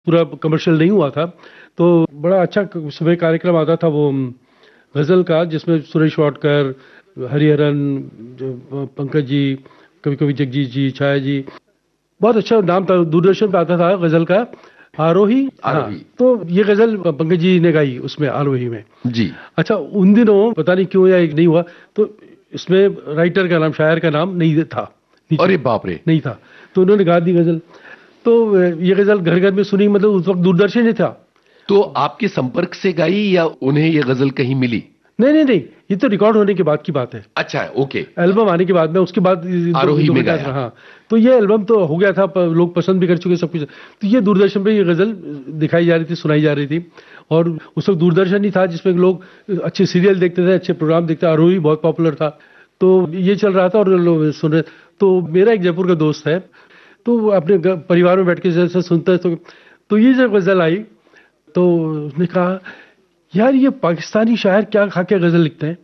पूरा कमर्शियल नहीं हुआ था, तो बड़ा अच्छा सुबह कार्यक्रम आता था वो गज़ल का, जिसमें सुरेश वाडकर, हरिहरन, पंकज जी, कभी-कभी जगजीत जी, छाया जी, बहुत अच्छा नाम था, दूरदर्शन पे आता था गज़ल का, आरोही। हाँ, आरोही। तो ये गज़ल पंकज जी ने गाई उसमें, आरोही में। जी। अच्छा, उन दिनों पता नहीं क्यों या एक नहीं हुआ, तो इसमें राइटर का नाम, शायर का नाम नहीं था, नीचे अरे बाप रे! नहीं था, तो उन्होंने गा दी गज़ल। तो ये गज़ल घर-घर में सुनी, मतलब उस वक़्त दूरदर्शन ही था। तो आपके संपर्क से गाई या उन्हें ये गज़ल कहीं मिली? नहीं, ये तो रिकॉर्ड होने के बाद की बात है। अच्छा, ओके। एल्बम आने के बाद में, उसके बाद आरोही में 2 घंटा गाया। हाँ, तो ये एल्बम तो हो गया था, लोग पसंद भी कर चुके सब कुछ। तो ये दूरदर्शन पे ये गज़ल दिखाई जा रही थी, सुनाई जा रही थी, और उस वक़्त दूरदर्शन ही था जिसमें लोग अच्छे सीरियल देखते थे, अच्छे प्रोग्राम देखते थे, आरोही बहुत पॉपुलर था। तो ये चल रहा था और लोग सुन रहे। तो मेरा एक जयपुर का दोस्त है, तो वो अपने परिवार में बैठ के जैसे सुनता है, तो ये जब गज़ल आई, तो उसने कहा, यार ये पाकिस्तानी शायर क्या खा के गज़ल लिखते हैं।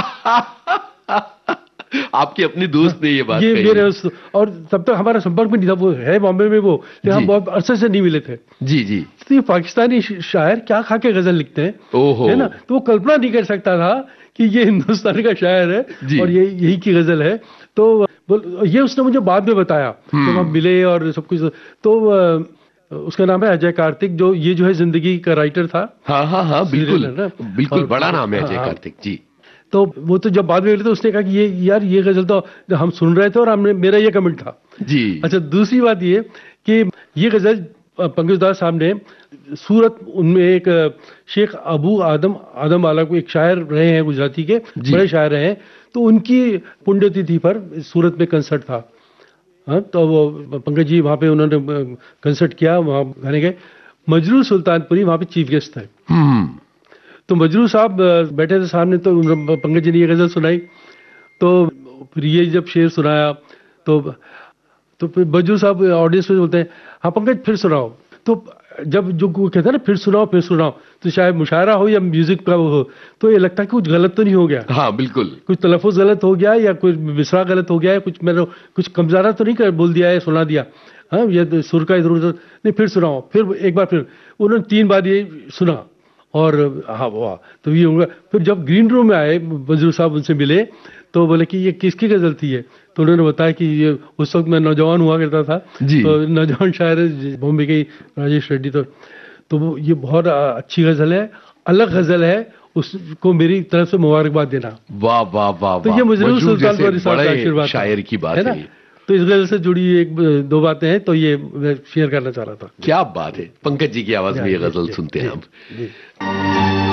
आपके अपने दोस्त ने ये बात ये कही। मेरे और तब तक हमारा संपर्क भी नहीं था, वो है बॉम्बे में वो, लेकिन हम जी। बहुत अरसे से नहीं मिले थे। जी, जी। तो ये पाकिस्तानी शायर क्या खा के गज़ल लिखते हैं, ओहो! है ना? तो वो कल्पना नहीं कर सकता था कि ये हिंदुस्तान का शायर है जी। और ये यही की गज़ल है। तो ये उसने मुझे बाद में बताया, जब हम मिले और सब कुछ। तो उसका नाम है अजय कार्तिक, जो है ज़िंदगी का राइटर था। हाँ, सीरियल बिल्कुल। है ना? बिल्कुल, और बड़ा नाम है हाँ, अजय हाँ। कार्तिक। जी। तो वो तो जब बाद में मिले, तो उसने कहा कि ये यार ये गज़ल तो हम सुन रहे थे और हमने, मेरा ये कमेंट था। जी। अच्छा, दूसरी बात ये कि ये गज़ल पंकज उधास साहब ने सूरत, उनमें एक शेख अबू आदम वाला को एक शायर रहे हैं गुजराती के, बड़े शायर रहे हैं, तो उनकी पुण्यतिथि पर सूरत में कंसर्ट था। हाँ, तो वो पंकज जी वहाँ पे उन्होंने कंसर्ट किया, वहाँ गाने गए। मजरू सुल्तानपुरी वहाँ पे चीफ गेस्ट थे। तो मजरू साहब बैठे थे सामने, तो पंकज जी ने ये गज़ल सुनाई। तो फिर ये जब शेर सुनाया, तो फिर मजरू साहब ऑडियंस में बोलते हैं, हाँ पंकज फिर सुनाओ। तो जब जो कहते हैं ना, फिर सुनाओ, तो चाहे मुशायरा हो या म्यूजिक का हो, तो ये लगता है कि कुछ गलत तो नहीं हो गया, हाँ, बिल्कुल। कुछ तलफ़ुज़ गलत हो गया, या कुछ मिसरा गलत हो गया है, कुछ मैंने कुछ कमज़ारा तो नहीं कर बोल दिया है, सुना दिया। हाँ, ये सुर का इधर-उधर नहीं, फिर सुनाओ, फिर एक बार, फिर उन्होंने 3 बार ये सुना, और हाँ, वाह! तो ये होगा। फिर जब ग्रीन रूम में आए, मजरू साहब उनसे मिले, तो बोले कि ये किसकी गज़ल थी ये? तो उन्होंने बताया कि ये उस वक़्त मैं नौजवान हुआ करता था, जी। तो नौजवान शायर है बॉम्बे के ही, राजेश रेड्डी। तो वो ये बहुत अच्छी गज़ल है, अलग गज़ल है, उसको मेरी तरफ से मुबारकबाद देना। वाह, वाह, वाह, तो ये मजरू मजरू जैसे सुल्तानपुरी साहब का बड़े आशीर्वाद था, शायर की बात है ना? है ये। तो इस गज़ल से जुड़ी 1-2 बातें हैं, तो ये मैं शेयर करना चाह रहा था। क्या बात है! पंकज जी की आवाज़ में ये जी, गज़ल जी, सुनते जी, हैं अब। जी।